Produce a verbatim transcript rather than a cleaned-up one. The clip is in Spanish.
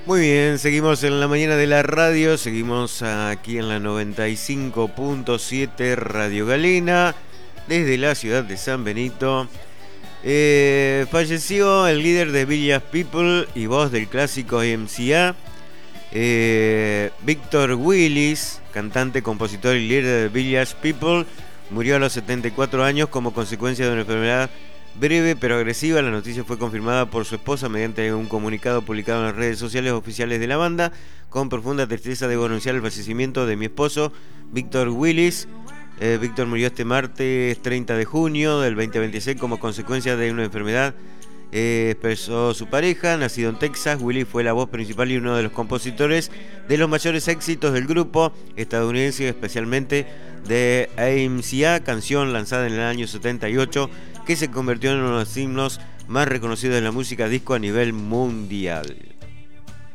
Muy bien, seguimos en la mañana de la radio, seguimos aquí en la noventa y cinco punto siete Radio Galena, desde la ciudad de San Benito. Eh, falleció el líder de Village People y voz del clásico M C A, eh, Víctor Willis, cantante, compositor y líder de Village People, murió a los setenta y cuatro años como consecuencia de una enfermedad breve pero agresiva. La noticia fue confirmada por su esposa mediante un comunicado publicado en las redes sociales oficiales de la banda. Con profunda tristeza debo anunciar el fallecimiento de mi esposo, Víctor Willis. Eh, Víctor murió este martes treinta de junio del veinte veintiséis como consecuencia de una enfermedad, eh, expresó su pareja. Nacido en Texas, Willis fue la voz principal y uno de los compositores de los mayores éxitos del grupo estadounidense, especialmente de A M C A, canción lanzada en el año setenta y ocho, que se convirtió en uno de los himnos más reconocidos de la música disco a nivel mundial.